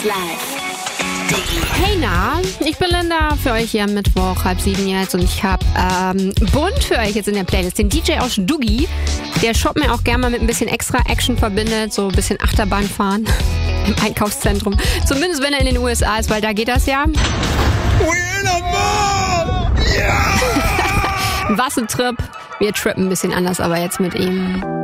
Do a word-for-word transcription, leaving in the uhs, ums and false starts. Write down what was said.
Hey na, ich bin Linda, für euch hier am Mittwoch, halb sieben jetzt und ich habe ähm, bunt für euch jetzt in der Playlist den D J aus Doogie, der Shop mir auch gerne mal mit ein bisschen extra Action verbindet, so ein bisschen Achterbahn fahren im Einkaufszentrum, zumindest wenn er in den U S A ist, weil da geht das ja. Was ein Trip, wir trippen ein bisschen anders, aber jetzt mit ihm.